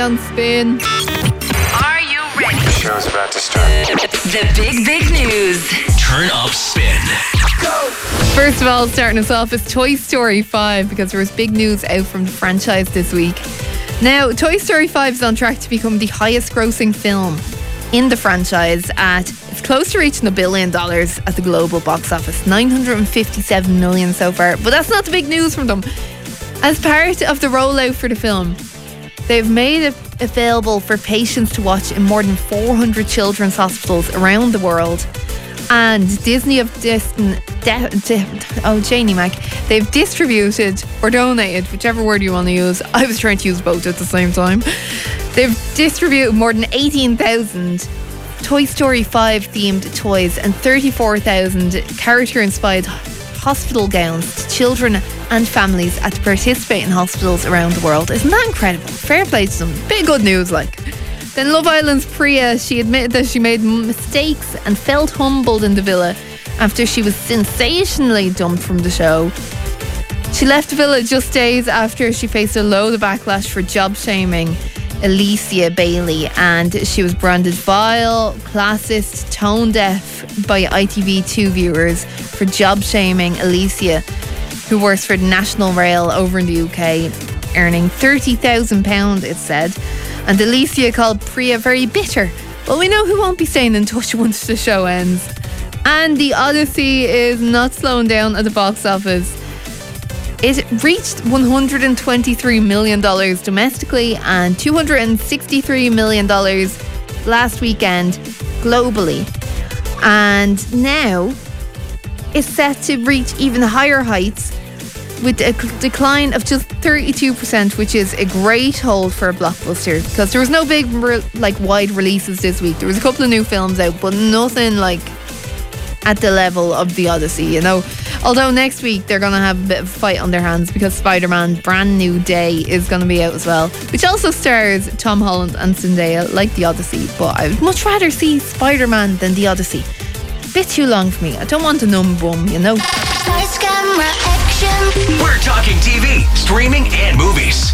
On Spin. Are you ready? The show's about to start. The big news. Turn up Spin. First of all, starting us off is Toy Story 5 because there was big news out from the franchise this week. Now, Toy Story 5 is on track to become the highest grossing film in the franchise it's close to reaching $1 billion at the global box office. 957 million so far. But that's not the big news from them. As part of the rollout for the film, they've made it available for patients to watch in more than 400 children's hospitals around the world. And Disney have Janie Mac, they've distributed or donated, whichever word you want to use. I was trying to use both at the same time. They've distributed more than 18,000 Toy Story 5 themed toys and 34,000 character inspired hospital gowns to children and families at participating hospitals around the world. Isn't that incredible? Fair play to them. Bit of good news, like. Then Love Island's Priya, she admitted that she made mistakes and felt humbled in the villa after she was sensationally dumped from the show. She left the villa just days after she faced a load of backlash for job shaming Alicia Bailey, and she was branded vile, classist, tone deaf by ITV2 viewers for job shaming Alicia, who works for National Rail over in the UK, earning £30,000, it said. And Alicia called Priya very bitter. Well, we know who won't be staying in touch once the show ends. And The Odyssey is not slowing down at the box office. It reached $123 million domestically and $263 million last weekend globally. And now it's set to reach even higher heights with a decline of just 32%, which is a great hold for a blockbuster because there was no big wide releases this week. There was a couple of new films out, but nothing like at the level of The Odyssey, you know. Although next week they're going to have a bit of a fight on their hands because Spider-Man Brand New Day is going to be out as well, which also stars Tom Holland and Zendaya like The Odyssey. But I would much rather see Spider-Man than The Odyssey. Bit too long for me. I don't want a numb bum, you know. We're talking TV, streaming, and movies.